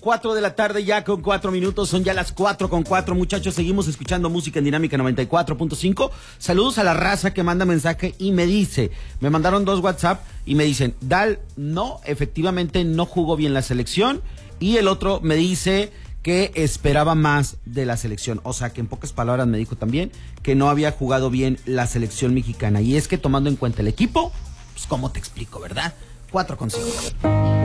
4 de la tarde ya con 4 minutos, son ya las 4:04, muchachos, seguimos escuchando música en Dinámica 94.5. Saludos a la raza que manda mensaje y me dice, me mandaron 2 WhatsApp y me dicen, Dal, no, efectivamente no jugó bien la selección, y el otro me dice que esperaba más de la selección, o sea que en pocas palabras me dijo también que no había jugado bien la selección mexicana, y es que tomando en cuenta el equipo, pues cómo te explico, ¿verdad? 4:05.